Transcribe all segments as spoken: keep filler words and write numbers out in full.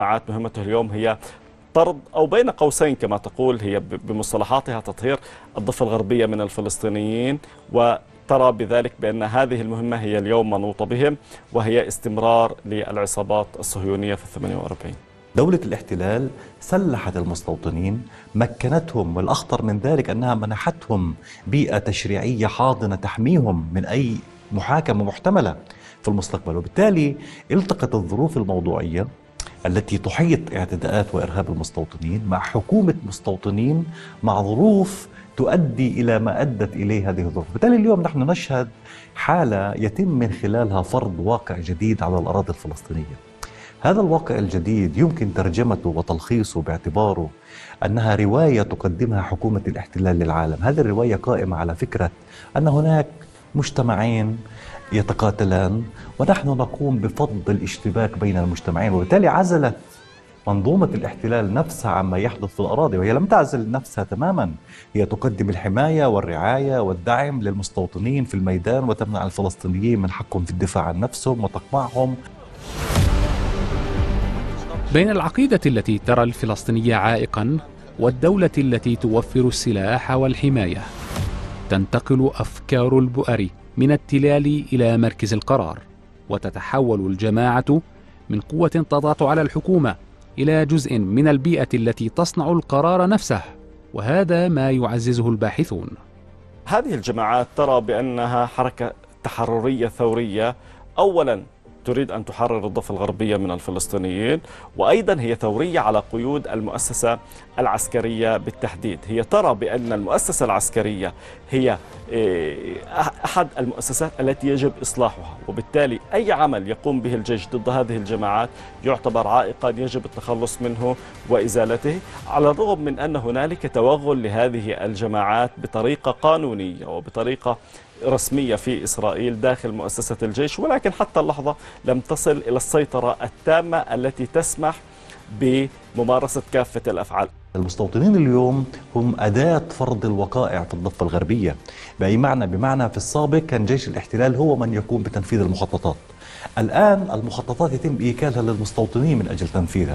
الجماعات مهمته اليوم هي طرد أو بين قوسين كما تقول هي بمصطلحاتها تطهير الضفة الغربية من الفلسطينيين، وترى بذلك بأن هذه المهمة هي اليوم منوطة بهم، وهي استمرار للعصابات الصهيونية في الثمانية وأربعين. دولة الاحتلال سلحت المستوطنين، مكنتهم، والأخطر من ذلك أنها منحتهم بيئة تشريعية حاضنة تحميهم من أي محاكمة محتملة في المستقبل. وبالتالي التقت الظروف الموضوعية التي تحيط اعتداءات وإرهاب المستوطنين مع حكومة مستوطنين مع ظروف تؤدي إلى ما أدت إليه هذه الظروف. بالتالي اليوم نحن نشهد حالة يتم من خلالها فرض واقع جديد على الأراضي الفلسطينية. هذا الواقع الجديد يمكن ترجمته وتلخيصه باعتباره أنها رواية تقدمها حكومة الاحتلال للعالم. هذه الرواية قائمة على فكرة أن هناك مجتمعين يتقاتلان ونحن نقوم بفض الاشتباك بين المجتمعين، وبالتالي عزلت منظومة الاحتلال نفسها عما يحدث في الأراضي، وهي لم تعزل نفسها تماما، هي تقدم الحماية والرعاية والدعم للمستوطنين في الميدان وتمنع الفلسطينيين من حقهم في الدفاع عن نفسهم وتقمعهم. بين العقيدة التي ترى الفلسطيني عائقا والدولة التي توفر السلاح والحماية تنتقل أفكار البؤر من التلال إلى مركز القرار، وتتحول الجماعة من قوة تضغط على الحكومة إلى جزء من البيئة التي تصنع القرار نفسه، وهذا ما يعززه الباحثون. هذه الجماعات ترى بأنها حركة تحررية ثورية، أولا تريد أن تحرر الضفة الغربية من الفلسطينيين، وأيضا هي ثورية على قيود المؤسسة العسكرية بالتحديد. هي ترى بأن المؤسسة العسكرية هي أحد المؤسسات التي يجب إصلاحها، وبالتالي أي عمل يقوم به الجيش ضد هذه الجماعات يعتبر عائقا يجب التخلص منه وإزالته، على الرغم من أن هنالك توغل لهذه الجماعات بطريقة قانونية وبطريقة رسمية في إسرائيل داخل مؤسسة الجيش، ولكن حتى اللحظة لم تصل إلى السيطرة التامة التي تسمح بممارسة كافة الأفعال. المستوطنين اليوم هم أداة فرض الوقائع في الضفة الغربية. بأي معنى؟ بمعنى في السابق كان جيش الاحتلال هو من يقوم بتنفيذ المخططات، الآن المخططات يتم إيكالها للمستوطنين من أجل تنفيذها.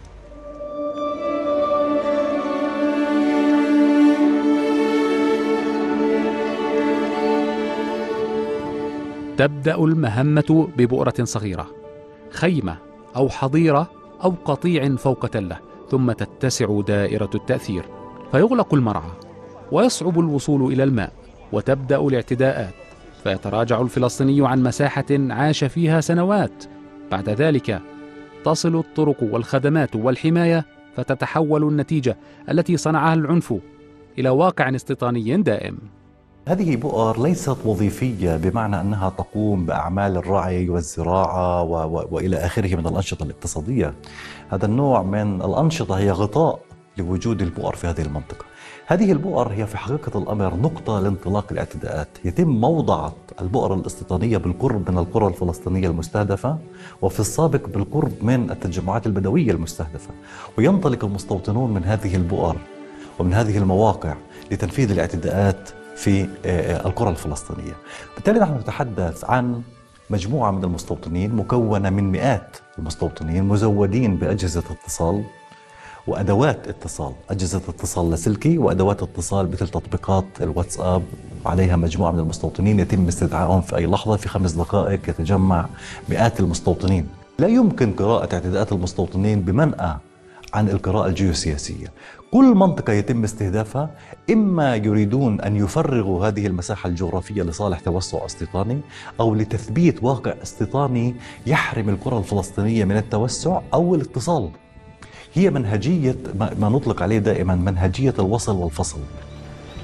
تبدأ المهمة ببؤرة صغيرة، خيمة أو حظيرة أو قطيع فوق تلة، ثم تتسع دائرة التأثير فيغلق المرعى ويصعب الوصول إلى الماء، وتبدأ الاعتداءات، فيتراجع الفلسطيني عن مساحة عاش فيها سنوات. بعد ذلك تصل الطرق والخدمات والحماية، فتتحول النتيجة التي صنعها العنف إلى واقع استيطاني دائم. هذه بؤر ليست وظيفية بمعنى أنها تقوم بأعمال الرعي والزراعة و و وإلى آخره من الأنشطة الاقتصادية. هذا النوع من الأنشطة هي غطاء لوجود البؤر في هذه المنطقة. هذه البؤر هي في حقيقة الأمر نقطة لانطلاق الاعتداءات. يتم موضع البؤر الاستيطانية بالقرب من القرى الفلسطينية المستهدفة، وفي السابق بالقرب من التجمعات البدوية المستهدفة، وينطلق المستوطنون من هذه البؤر ومن هذه المواقع لتنفيذ الاعتداءات في القرى الفلسطينية. بالتالي نحن نتحدث عن مجموعة من المستوطنين مكونة من مئات المستوطنين مزودين بأجهزة اتصال وأدوات اتصال، أجهزة اتصال لاسلكي وأدوات اتصال مثل تطبيقات الواتساب، عليها مجموعة من المستوطنين يتم استدعائهم في أي لحظة. في خمس دقائق يتجمع مئات المستوطنين. لا يمكن قراءة اعتداءات المستوطنين بمنأى عن القراءة الجيوسياسية. كل منطقة يتم استهدافها إما يريدون أن يفرغوا هذه المساحة الجغرافية لصالح توسع استيطاني أو لتثبيت واقع استيطاني يحرم القرى الفلسطينية من التوسع أو الاتصال. هي منهجية ما نطلق عليه دائما منهجية الوصل والفصل.